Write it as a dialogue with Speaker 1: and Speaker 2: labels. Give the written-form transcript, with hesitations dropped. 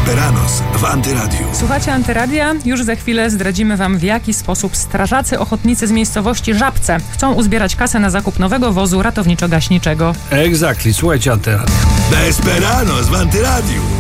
Speaker 1: Esperanos w Antyradiu.
Speaker 2: Słuchacie Antyradia? Już za chwilę zdradzimy wam, w jaki sposób strażacy ochotnicy z miejscowości Żabce chcą uzbierać kasę na zakup nowego wozu ratowniczo-gaśniczego.
Speaker 3: Exactly, słuchajcie Antyradia.
Speaker 1: Esperanos w Antyradiu.